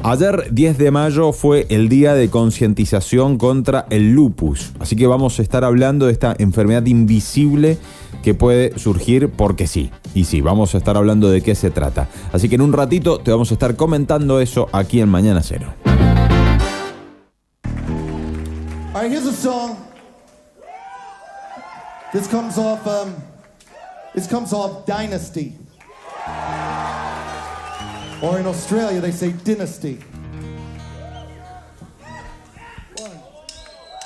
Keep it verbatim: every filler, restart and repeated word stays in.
Ayer, diez de mayo, fue el día de concientización contra el lupus. Así que vamos a estar hablando de esta enfermedad invisible que puede surgir porque sí. Y sí, vamos a estar hablando de qué se trata. Así que en un ratito te vamos a estar comentando eso aquí en Mañana Cero. All right, here's a song. This comes off, um, this comes off Dynasty. Or in Australia, they say Dynasty.